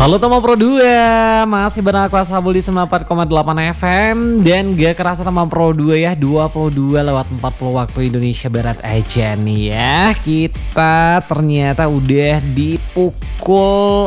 Halo teman Pro 2, masih bareng aku Ashabul di 94,8 FM. Dan gak kerasa teman Pro 2 ya, 22:40 waktu Indonesia Barat aja nih ya. Kita ternyata udah di pukul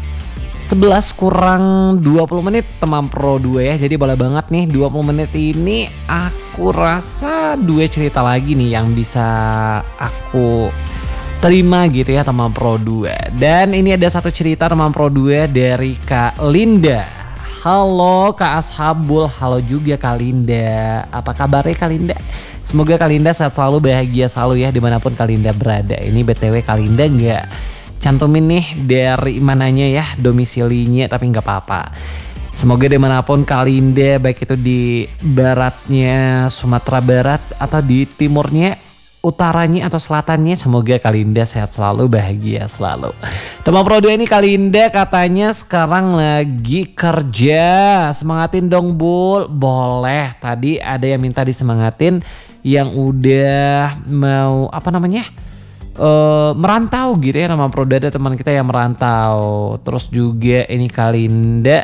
11 kurang 20 menit teman Pro 2 ya. Jadi boleh banget nih 20 menit ini aku rasa dua cerita lagi nih yang bisa aku terima gitu ya teman Pro 2. Dan ini ada satu cerita teman Pro 2 dari Kak Linda. Halo Kak Ashabul, halo juga Kak Linda. Apa kabarnya Kak Linda? Semoga Kak Linda sehat selalu, bahagia selalu ya dimanapun Kak Linda berada. Ini BTW Kak Linda nggak cantumin nih dari mananya ya domisilinya, tapi nggak apa-apa. Semoga dimanapun Kak Linda, baik itu di baratnya Sumatera Barat atau di timurnya, utaranya atau selatannya, semoga Kak Linda sehat selalu, bahagia selalu. Teman Pro 2 ini Kak Linda katanya sekarang lagi kerja. Semangatin dong Bul. Boleh, tadi ada yang minta disemangatin yang udah mau merantau gitu ya. Teman Pro 2 ada teman kita yang merantau. Terus juga ini Kak Linda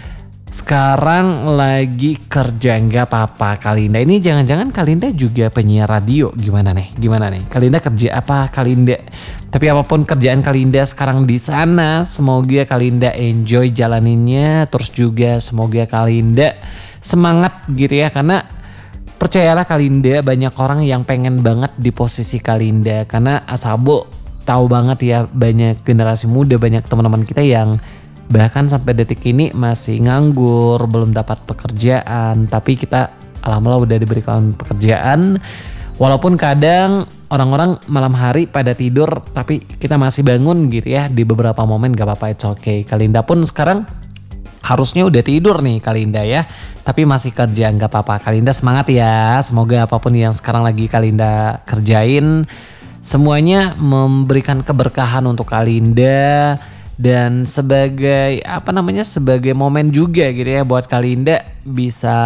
sekarang lagi kerja, nggak apa-apa Kak Linda. Ini jangan-jangan Kak Linda juga penyiar radio, gimana nih? Kak Linda kerja apa Kak Linda? Tapi apapun kerjaan Kak Linda sekarang di sana, semoga Kak Linda enjoy jalaninnya. Terus juga semoga Kak Linda semangat gitu ya, karena percayalah Kak Linda, banyak orang yang pengen banget di posisi Kak Linda. Karena Ashabul tahu banget ya, banyak generasi muda, banyak teman-teman kita yang bahkan sampai detik ini masih nganggur, belum dapat pekerjaan. Tapi kita alhamdulillah udah diberikan pekerjaan. Walaupun kadang orang-orang malam hari pada tidur, tapi kita masih bangun gitu ya. Di beberapa momen gak apa-apa, it's okay. Kak Linda pun sekarang harusnya udah tidur nih Kak Linda ya, tapi masih kerja, gak apa-apa. Kak Linda semangat ya. Semoga apapun yang sekarang lagi Kak Linda kerjain, semuanya memberikan keberkahan untuk Kak Linda. Dan sebagai sebagai momen juga gitu ya buat Kak Linda bisa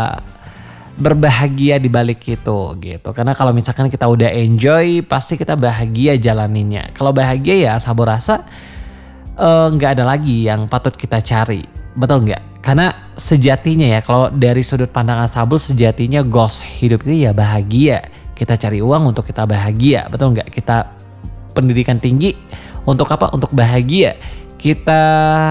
berbahagia di balik itu gitu. Karena kalau misalkan kita udah enjoy, pasti kita bahagia jalaninnya. Kalau bahagia ya Ashabul rasa nggak ada lagi yang patut kita cari, betul nggak? Karena sejatinya ya, kalau dari sudut pandang Ashabul, sejatinya goals hidup itu ya bahagia. Kita cari uang untuk kita bahagia, betul nggak? Kita pendidikan tinggi untuk apa? Untuk bahagia. Kita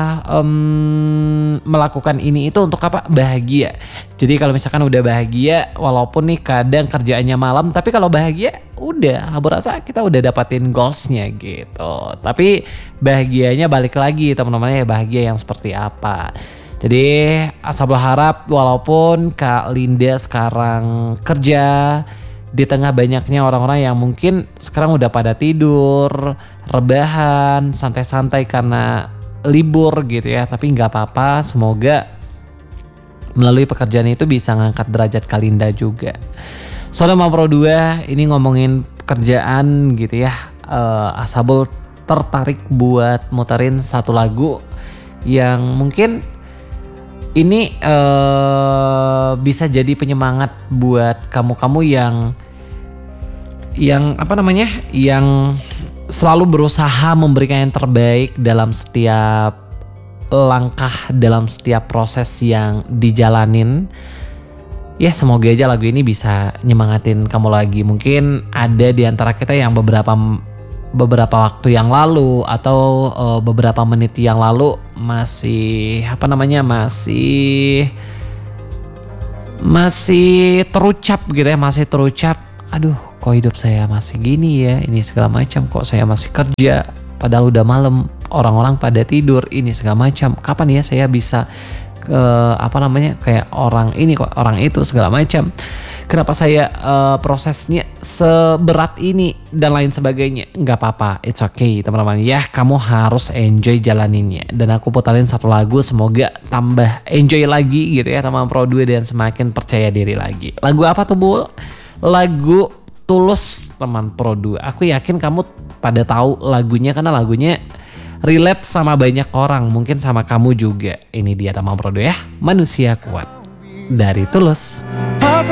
melakukan ini itu untuk apa? Bahagia. Jadi kalau misalkan udah bahagia, walaupun nih kadang kerjaannya malam, tapi kalau bahagia udah, aku rasa kita udah dapatin goalsnya gitu. Tapi bahagianya balik lagi teman-teman ya, bahagia yang seperti apa. Jadi Ashabul harap walaupun Kak Linda sekarang kerja, di tengah banyaknya orang-orang yang mungkin sekarang udah pada tidur, rebahan, santai-santai karena libur gitu ya. Tapi nggak apa-apa, semoga melalui pekerjaan itu bisa ngangkat derajat Kak Linda juga. Soalnya Pro 2 ini ngomongin pekerjaan gitu ya, Ashabul tertarik buat muterin satu lagu yang mungkin ini bisa jadi penyemangat buat kamu-kamu yang selalu berusaha memberikan yang terbaik dalam setiap langkah, dalam setiap proses yang dijalanin. Ya semoga aja lagu ini bisa nyemangatin kamu lagi. Mungkin ada di antara kita yang beberapa waktu yang lalu atau beberapa menit yang lalu masih terucap gitu ya, masih terucap, aduh kok hidup saya masih gini ya, ini segala macam, kok saya masih kerja padahal udah malam, orang-orang pada tidur, ini segala macam, kapan ya saya bisa kayak orang ini kok orang itu segala macam, kenapa saya prosesnya seberat ini dan lain sebagainya. Nggak apa-apa, it's okay teman-teman ya, kamu harus enjoy jalaninnya. Dan aku putalin satu lagu, semoga tambah enjoy lagi gitu ya teman Pro 2 dan semakin percaya diri lagi. Lagu apa tuh Bul? Lagu Tulus teman Pro 2. Aku yakin kamu pada tahu lagunya karena lagunya relate sama banyak orang, mungkin sama kamu juga. Ini dia teman Pro 2 ya, Manusia Kuat dari Tulus.